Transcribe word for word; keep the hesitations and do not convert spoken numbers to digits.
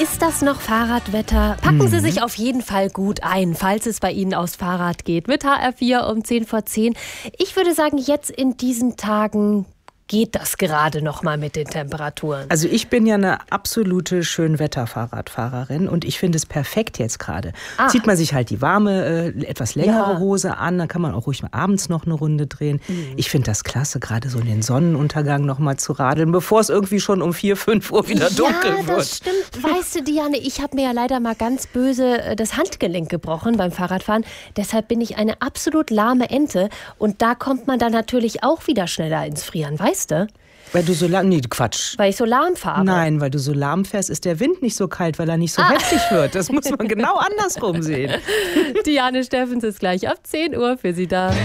Ist das noch Fahrradwetter? Packen mhm. Sie sich auf jeden Fall gut ein, falls es bei Ihnen aufs Fahrrad geht. Mit H R vier um zehn vor zehn. Ich würde sagen, jetzt in diesen Tagen geht das gerade noch mal mit den Temperaturen. Also ich bin ja eine absolute Schönwetter-Fahrradfahrerin und ich finde es perfekt jetzt gerade. Ah. Zieht man sich halt die warme, äh, etwas längere ja. Hose an, dann kann man auch ruhig mal abends noch eine Runde drehen. Mhm. Ich finde das klasse, gerade so in den Sonnenuntergang noch mal zu radeln, bevor es irgendwie schon um vier, fünf Uhr wieder dunkel wird. Ja, das stimmt. Weißt du, Diane, ich habe mir ja leider mal ganz böse das Handgelenk gebrochen beim Fahrradfahren. Deshalb bin ich eine absolut lahme Ente und da kommt man dann natürlich auch wieder schneller ins Frieren, weißt du? Weil du so lahm, nee, Quatsch. Weil ich so lahm fahre. Nein, weil du so lahm fährst, ist der Wind nicht so kalt, weil er nicht so ah. heftig wird. Das muss man genau andersrum sehen. Diane Steffens ist gleich ab zehn Uhr für Sie da.